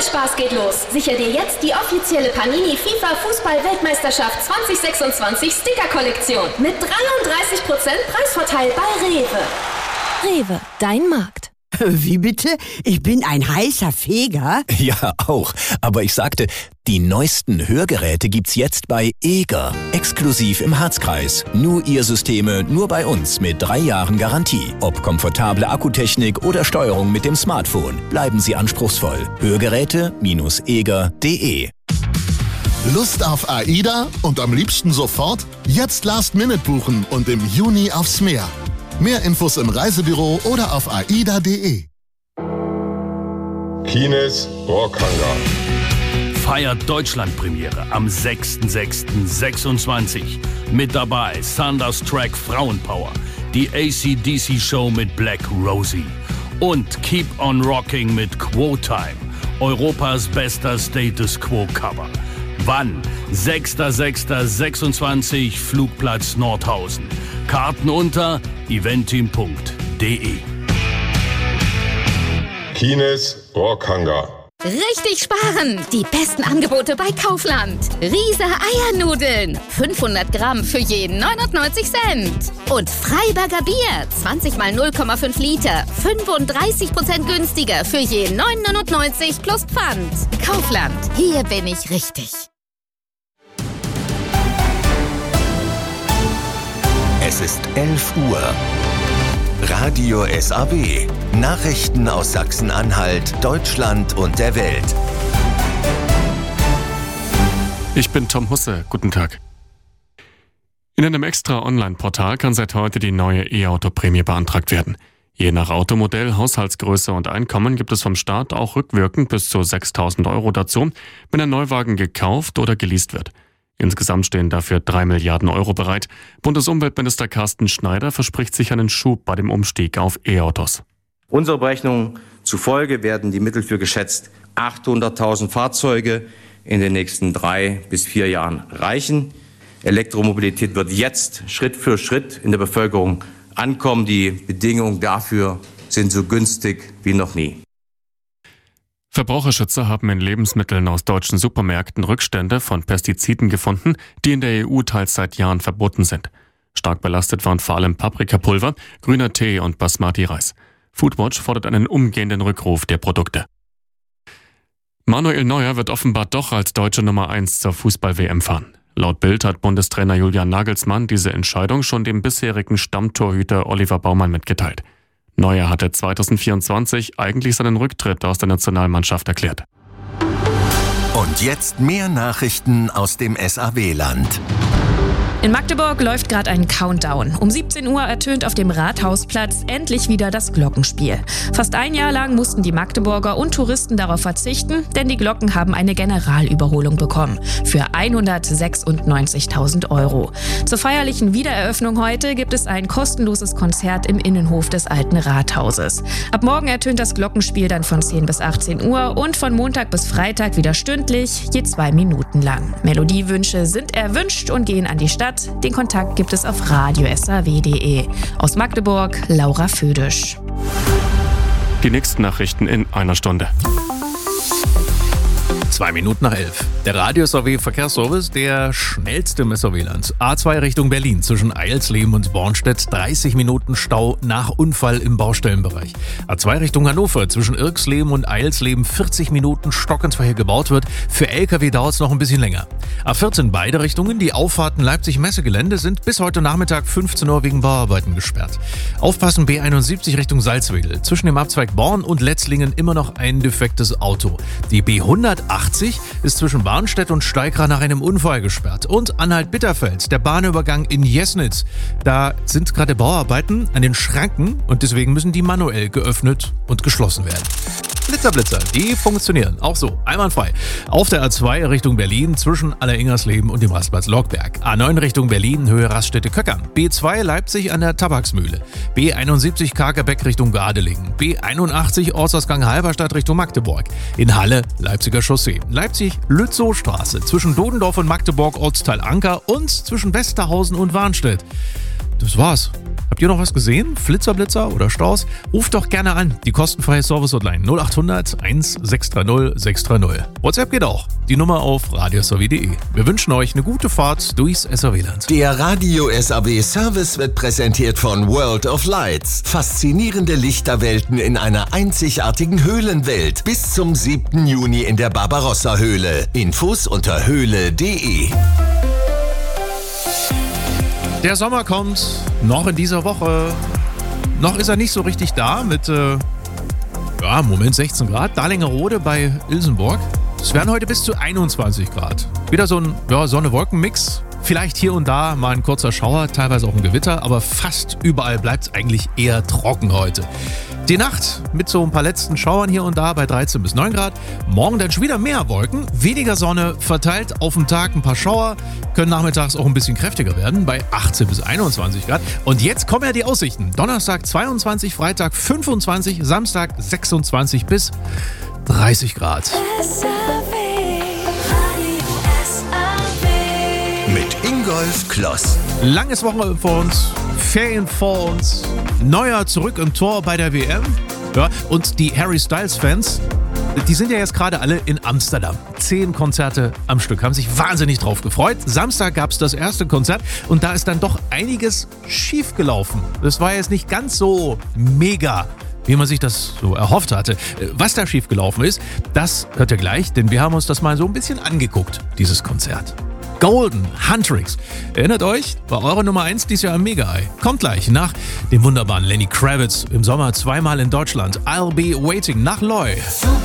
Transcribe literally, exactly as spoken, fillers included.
Spaß geht los. Sicher dir jetzt die offizielle Panini FIFA Fußball-Weltmeisterschaft zwanzig sechsundzwanzig Sticker-Kollektion mit dreiunddreißig Prozent Preisvorteil bei Rewe. Rewe, dein Markt. Wie bitte? Ich bin ein heißer Feger? Ja, auch. Aber ich sagte, die neuesten Hörgeräte gibt's jetzt bei Eger. Exklusiv im Harzkreis. Nur ihr Systeme, nur bei uns mit drei Jahren Garantie. Ob komfortable Akkutechnik oder Steuerung mit dem Smartphone. Bleiben Sie anspruchsvoll. Hörgeräte eger punkt de. Lust auf AIDA und am liebsten sofort? Jetzt Last Minute buchen und im Juni aufs Meer. Mehr Infos im Reisebüro oder auf aida punkt de. Kines Rockhangar feiert Deutschlandpremiere am sechster sechster sechsundzwanzig. Mit dabei Thunderstruck Frauenpower, die A C D C Show mit Black Rosie und Keep on Rocking mit Quo Time, Europas bester Status Quo Cover. Wann? sechster sechster sechsundzwanzig, Flugplatz Nordhausen. Karten unter eventim punkt de. Kines Rockhangar. Richtig sparen! Die besten Angebote bei Kaufland. Riese Eiernudeln. fünfhundert Gramm für jeden neunundneunzig Cent. Und Freiberger Bier. zwanzig mal null Komma fünf Liter. fünfunddreißig Prozent günstiger für jeden neun neunundneunzig plus Pfand. Kaufland. Hier bin ich richtig. Es ist elf Uhr. Radio S A W. Nachrichten aus Sachsen-Anhalt, Deutschland und der Welt. Ich bin Tom Husse. Guten Tag. In einem extra Online-Portal kann seit heute die neue E-Auto-Prämie beantragt werden. Je nach Automodell, Haushaltsgröße und Einkommen gibt es vom Staat auch rückwirkend bis zu sechstausend Euro dazu, wenn ein Neuwagen gekauft oder geleast wird. Insgesamt stehen dafür drei Milliarden Euro bereit. Bundesumweltminister Carsten Schneider verspricht sich einen Schub bei dem Umstieg auf E-Autos. Unserer Berechnung zufolge werden die Mittel für geschätzt achthunderttausend Fahrzeuge in den nächsten drei bis vier Jahren reichen. Elektromobilität wird jetzt Schritt für Schritt in der Bevölkerung ankommen. Die Bedingungen dafür sind so günstig wie noch nie. Verbraucherschützer haben in Lebensmitteln aus deutschen Supermärkten Rückstände von Pestiziden gefunden, die in der E U teils seit Jahren verboten sind. Stark belastet waren vor allem Paprikapulver, grüner Tee und Basmati-Reis. Foodwatch fordert einen umgehenden Rückruf der Produkte. Manuel Neuer wird offenbar doch als deutsche Nummer eins zur Fußball-W M fahren. Laut Bild hat Bundestrainer Julian Nagelsmann diese Entscheidung schon dem bisherigen Stammtorhüter Oliver Baumann mitgeteilt. Neuer hatte zweitausendvierundzwanzig eigentlich seinen Rücktritt aus der Nationalmannschaft erklärt. Und jetzt mehr Nachrichten aus dem S A W-Land. In Magdeburg läuft gerade ein Countdown. Um siebzehn Uhr ertönt auf dem Rathausplatz endlich wieder das Glockenspiel. Fast ein Jahr lang mussten die Magdeburger und Touristen darauf verzichten, denn die Glocken haben eine Generalüberholung bekommen. Für hundertsechsundneunzigtausend Euro. Zur feierlichen Wiedereröffnung heute gibt es ein kostenloses Konzert im Innenhof des alten Rathauses. Ab morgen ertönt das Glockenspiel dann von zehn bis achtzehn Uhr und von Montag bis Freitag wieder stündlich, je zwei Minuten lang. Melodiewünsche sind erwünscht und gehen an die Stadt. Den Kontakt gibt es auf radio s a w punkt de. Aus Magdeburg, Laura Födisch. Die nächsten Nachrichten in einer Stunde. Zwei Minuten nach elf. Der Radio S A W Verkehrsservice, der schnellste im S A W-Land. A zwei Richtung Berlin zwischen Eilsleben und Bornstedt, dreißig Minuten Stau nach Unfall im Baustellenbereich. A zwei Richtung Hannover zwischen Irksleben und Eilsleben, vierzig Minuten stockend, weil hier gebaut wird. Für L K W dauert es noch ein bisschen länger. A vierzehn beide Richtungen, die Auffahrten Leipzig-Messegelände sind bis heute Nachmittag fünfzehn Uhr wegen Bauarbeiten gesperrt. Aufpassen, B einundsiebzig Richtung Salzwedel. Zwischen dem Abzweig Born und Letzlingen immer noch ein defektes Auto. Die B hundertachtzig ist zwischen Barnstedt und Steigra nach einem Unfall gesperrt. Und Anhalt-Bitterfeld, der Bahnübergang in Jesnitz. Da sind gerade Bauarbeiten an den Schranken und deswegen müssen die manuell geöffnet und geschlossen werden. Blitzerblitzer, die funktionieren auch so, einwandfrei. Auf der A zwei Richtung Berlin zwischen Alleringersleben und dem Rastplatz Lockberg. A neun Richtung Berlin, Höhe Raststätte-Köckern. B zwei Leipzig an der Tabaksmühle. B einundsiebzig Kagerbeck Richtung Gardelegen. B einundachtzig Ortsausgang Halberstadt Richtung Magdeburg. In Halle Leipziger Chaussee. Leipzig-Lützow-Straße zwischen Dodendorf und Magdeburg Ortsteil Anker und zwischen Westerhausen und Warnstedt. Das war's. Habt ihr noch was gesehen? Flitzerblitzer oder Staus? Ruft doch gerne an. Die kostenfreie Service-Hotline null acht hundert eins sechs drei null sechs drei null. WhatsApp geht auch. Die Nummer auf radio s a w punkt de. Wir wünschen euch eine gute Fahrt durchs S A W-Land. Der Radio S A W Service wird präsentiert von World of Lights. Faszinierende Lichterwelten in einer einzigartigen Höhlenwelt. Bis zum siebten Juni in der Barbarossa-Höhle. Infos unter höhle punkt de. Der Sommer kommt noch in dieser Woche. Noch ist er nicht so richtig da mit, äh, ja, im Moment sechzehn Grad. Dahlingerode bei Ilsenburg. Es werden heute bis zu einundzwanzig Grad. Wieder so ein ja, Sonne-Wolken-Mix. Vielleicht hier und da mal ein kurzer Schauer, teilweise auch ein Gewitter, aber fast überall bleibt es eigentlich eher trocken heute. Die Nacht mit so ein paar letzten Schauern hier und da bei dreizehn bis neun Grad. Morgen dann schon wieder mehr Wolken, weniger Sonne, verteilt auf dem Tag ein paar Schauer, können nachmittags auch ein bisschen kräftiger werden bei achtzehn bis einundzwanzig Grad. Und jetzt kommen ja die Aussichten. Donnerstag zweiundzwanzig, Freitag fünfundzwanzig, Samstag sechsundzwanzig bis dreißig Grad. Mit Ingolf Kloss. Langes Wochenende vor uns, Ferien vor uns, Neuer zurück im Tor bei der W M. Ja, und die Harry Styles-Fans, die sind ja jetzt gerade alle in Amsterdam. Zehn Konzerte am Stück, haben sich wahnsinnig drauf gefreut. Samstag gab es das erste Konzert und da ist dann doch einiges schief gelaufen. Das war jetzt nicht ganz so mega, wie man sich das so erhofft hatte. Was da schief gelaufen ist, das hört ihr gleich, denn wir haben uns das mal so ein bisschen angeguckt, dieses Konzert. Golden, Huntrix. Erinnert euch? War eure Nummer eins dieses Jahr im Mega-Eye. Kommt gleich nach dem wunderbaren Lenny Kravitz im Sommer zweimal in Deutschland. I'll Be Waiting nach Loy.